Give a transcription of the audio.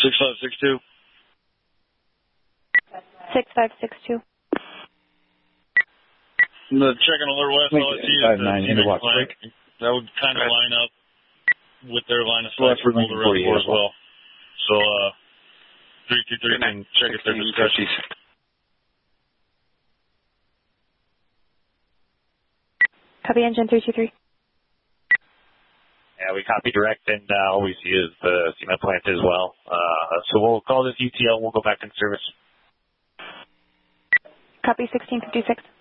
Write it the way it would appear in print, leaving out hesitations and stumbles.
6562. 6562. The checking alert west, all I see is the into what creek? That would kind of line up with their line of sight for Boulder Reservoir as well. So, 323 can check if their discussion. Copy engine 323. Yeah, we copy direct, and all we see is the cement plant as well. So we'll call this UTL. We'll go back in service. Copy 1656.